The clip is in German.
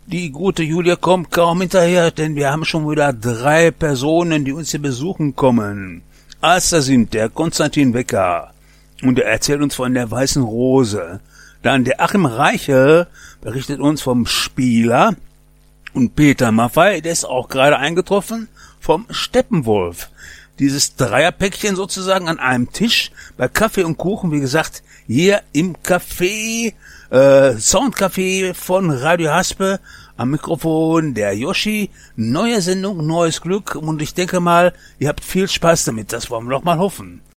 Die gute Julia kommt kaum hinterher, denn wir haben schon wieder 3 Personen, die uns hier besuchen kommen. Erster sind der Konstantin Wecker und er erzählt uns von der Weißen Rose. Dann der Achim Reiche berichtet uns vom Spieler und Peter Maffei, der ist auch gerade eingetroffen, vom Steppenwolf. Dieses Dreierpäckchen sozusagen an einem Tisch bei Kaffee und Kuchen, wie gesagt, hier im Café, Soundcafé von Radio Haspe, am Mikrofon der Yoshi. Neue Sendung, neues Glück und ich denke mal, ihr habt viel Spaß damit, das wollen wir doch mal hoffen.